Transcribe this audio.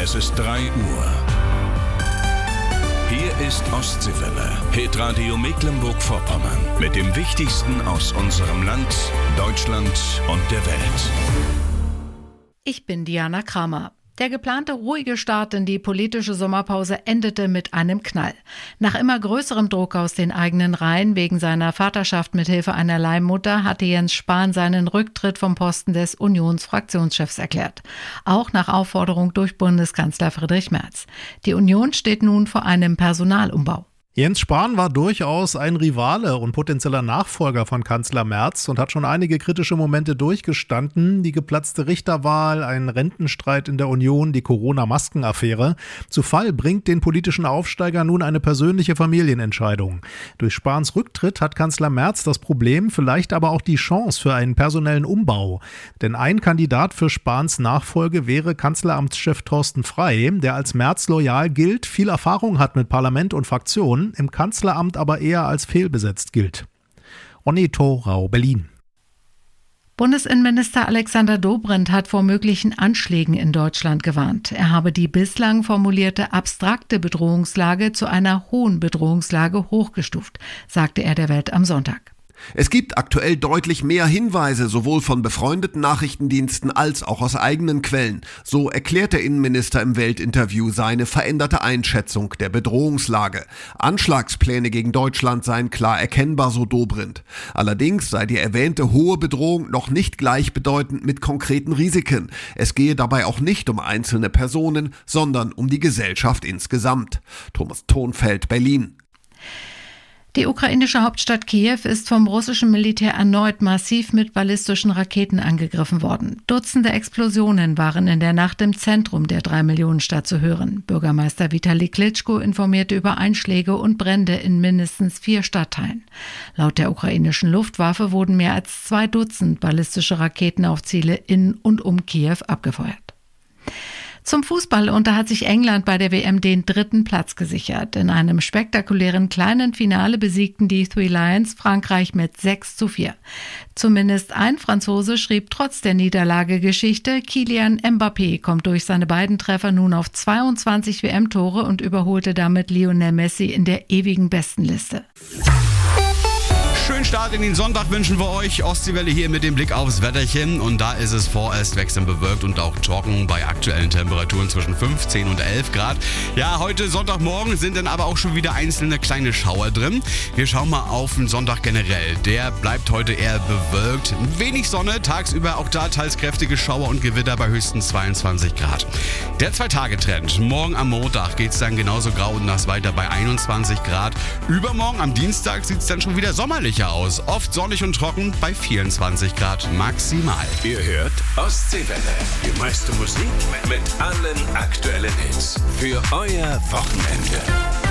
Es ist 3 Uhr. Hier ist Ostseewelle, Hitradio Mecklenburg-Vorpommern. Mit dem Wichtigsten aus unserem Land, Deutschland und der Welt. Ich bin Diana Kramer. Der geplante ruhige Start in die politische Sommerpause endete mit einem Knall. Nach immer größerem Druck aus den eigenen Reihen wegen seiner Vaterschaft mit Hilfe einer Leihmutter hatte Jens Spahn seinen Rücktritt vom Posten des Unionsfraktionschefs erklärt. Auch nach Aufforderung durch Bundeskanzler Friedrich Merz. Die Union steht nun vor einem Personalumbau. Jens Spahn war durchaus ein Rivale und potenzieller Nachfolger von Kanzler Merz und hat schon einige kritische Momente durchgestanden. Die geplatzte Richterwahl, ein Rentenstreit in der Union, die Corona-Maskenaffäre. Zu Fall bringt den politischen Aufsteiger nun eine persönliche Familienentscheidung. Durch Spahns Rücktritt hat Kanzler Merz das Problem, vielleicht aber auch die Chance für einen personellen Umbau. Denn ein Kandidat für Spahns Nachfolge wäre Kanzleramtschef Thorsten Frey, der als Merz loyal gilt, viel Erfahrung hat mit Parlament und Fraktionen, im Kanzleramt aber eher als fehlbesetzt gilt. Onneto Rau, Berlin. Bundesinnenminister Alexander Dobrindt hat vor möglichen Anschlägen in Deutschland gewarnt. Er habe die bislang formulierte abstrakte Bedrohungslage zu einer hohen Bedrohungslage hochgestuft, sagte er der Welt am Sonntag. Es gibt aktuell deutlich mehr Hinweise, sowohl von befreundeten Nachrichtendiensten als auch aus eigenen Quellen. So erklärt der Innenminister im Weltinterview seine veränderte Einschätzung der Bedrohungslage. Anschlagspläne gegen Deutschland seien klar erkennbar, so Dobrindt. Allerdings sei die erwähnte hohe Bedrohung noch nicht gleichbedeutend mit konkreten Risiken. Es gehe dabei auch nicht um einzelne Personen, sondern um die Gesellschaft insgesamt. Thomas Thonfeld, Berlin. Die ukrainische Hauptstadt Kiew ist vom russischen Militär erneut massiv mit ballistischen Raketen angegriffen worden. Dutzende Explosionen waren in der Nacht im Zentrum der 3-Millionen-Stadt zu hören. Bürgermeister Vitali Klitschko informierte über Einschläge und Brände in mindestens 4 Stadtteilen. Laut der ukrainischen Luftwaffe wurden mehr als 2 Dutzend ballistische Raketen auf Ziele in und um Kiew abgefeuert. Zum Fußball, und da hat sich England bei der WM den 3. Platz gesichert. In einem spektakulären kleinen Finale besiegten die Three Lions Frankreich mit 6:4. Zumindest ein Franzose schrieb trotz der Niederlage Geschichte. Kylian Mbappé kommt durch seine beiden Treffer nun auf 22 WM-Tore und überholte damit Lionel Messi in der ewigen Bestenliste. Schönen Start in den Sonntag wünschen wir euch. Ostseewelle hier mit dem Blick aufs Wetterchen. Und da ist es vorerst wechselnd bewölkt und auch trocken bei aktuellen Temperaturen zwischen 15 und 11 Grad. Ja, heute Sonntagmorgen sind dann aber auch schon wieder einzelne kleine Schauer drin. Wir schauen mal auf den Sonntag generell. Der bleibt heute eher bewölkt. Wenig Sonne, tagsüber auch da teils kräftige Schauer und Gewitter bei höchstens 22 Grad. Der 2-Tage-Trend. Morgen am Montag geht es dann genauso grau und nass weiter bei 21 Grad. Übermorgen am Dienstag sieht es dann schon wieder sommerlich aus. Oft sonnig und trocken bei 24 Grad maximal. Ihr hört Ostseewelle. Die meiste Musik mit allen aktuellen Hits. Für euer Wochenende.